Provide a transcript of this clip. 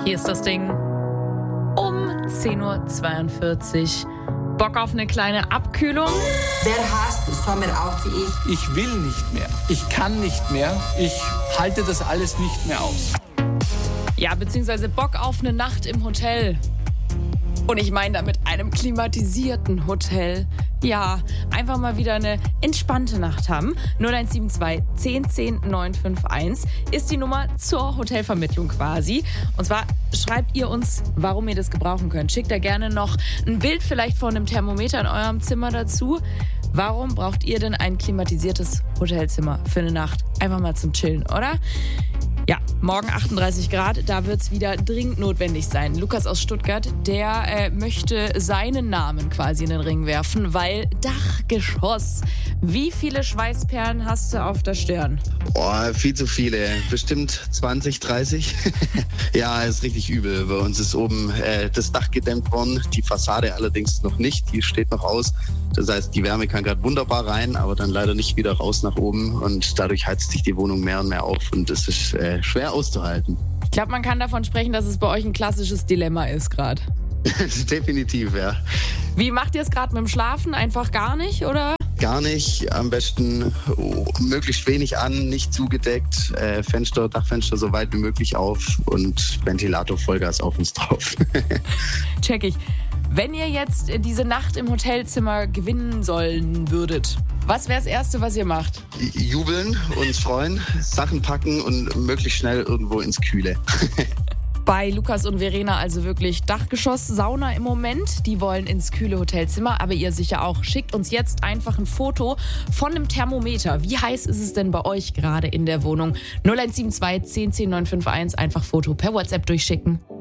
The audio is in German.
Hier ist das Ding um 10.42 Uhr. Bock auf eine kleine Abkühlung? Wer hasst den Sommer auch wie ich? Ich will nicht mehr. Ich kann nicht mehr. Ich halte das alles nicht mehr aus. Ja, beziehungsweise Bock auf eine Nacht im Hotel. Und ich meine damit einem klimatisierten Hotel. Ja, einfach mal wieder eine entspannte Nacht haben. 0172 10 10 951 ist die Nummer zur Hotelvermittlung quasi. Und zwar schreibt ihr uns, warum ihr das gebrauchen könnt. Schickt da gerne noch ein Bild vielleicht von einem Thermometer in eurem Zimmer dazu. Warum braucht ihr denn ein klimatisiertes Hotelzimmer für eine Nacht? Einfach mal zum Chillen, oder? Ja, morgen 38 Grad, da wird es wieder dringend notwendig sein. Lukas aus Stuttgart, der möchte seinen Namen quasi in den Ring werfen, weil Dachgeschoss. Wie viele Schweißperlen hast du auf der Stirn? Oh, viel zu viele. Bestimmt 20, 30. Ja, ist richtig übel. Bei uns ist oben das Dach gedämmt worden, die Fassade allerdings noch nicht. Die steht noch aus. Das heißt, die Wärme kann gerade wunderbar rein, aber dann leider nicht wieder raus nach oben. Und dadurch heizt sich die Wohnung mehr und mehr auf und es ist schwer auszuhalten. Ich glaube, man kann davon sprechen, dass es bei euch ein klassisches Dilemma ist gerade. Definitiv, ja. Wie macht ihr es gerade mit dem Schlafen? Einfach gar nicht, oder? Gar nicht. Am besten möglichst wenig an, nicht zugedeckt. Dachfenster so weit wie möglich auf und Ventilator Vollgas auf uns drauf. Check ich. Wenn ihr jetzt diese Nacht im Hotelzimmer gewinnen sollen würdet, was wäre das Erste, was ihr macht? Jubeln, uns freuen, Sachen packen und möglichst schnell irgendwo ins Kühle. Bei Lukas und Verena also wirklich Dachgeschoss, Sauna im Moment. Die wollen ins kühle Hotelzimmer, aber ihr sicher auch. Schickt uns jetzt einfach ein Foto von einem Thermometer. Wie heiß ist es denn bei euch gerade in der Wohnung? 0172 10 10 951, einfach Foto per WhatsApp durchschicken.